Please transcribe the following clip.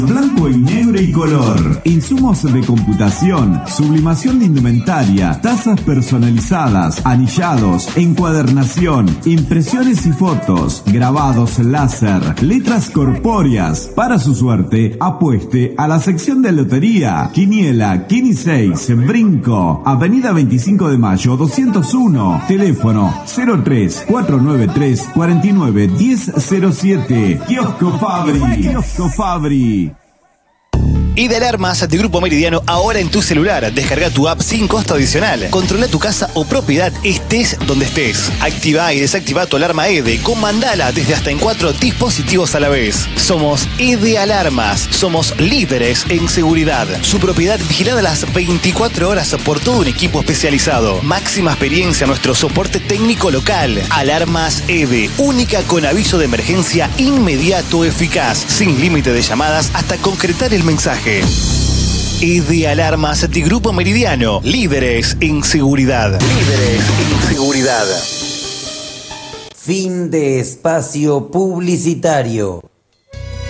Blanco y negro y color. Insumos de computación, sublimación de indumentaria, tazas personalizadas, anillados, encuadernación, impresiones y fotos, grabados láser, letras corpóreas. Para su suerte, apueste a la sección de lotería. Quiniela, Quini 6, Brinco, Avenida 25 de Mayo 201. Teléfono 03 493 49 1007. Kiosco Fabri. Kiosco Fabri. Idealarmas de Grupo Meridiano ahora en tu celular. Descarga tu app sin costo adicional. Controla tu casa o propiedad estés donde estés. Activa y desactiva tu alarma EDE. Comandala desde hasta en 4 dispositivos a la vez. Somos Idealarmas. Somos líderes en seguridad. Su propiedad vigilada las 24 horas por todo un equipo especializado. Máxima experiencia en nuestro soporte técnico local. Alarmas EDE. Única con aviso de emergencia inmediato eficaz. Sin límite de llamadas hasta concretar el mensaje. Idealarmas de Grupo Meridiano. Líderes en seguridad. Líderes en seguridad. Fin de espacio publicitario.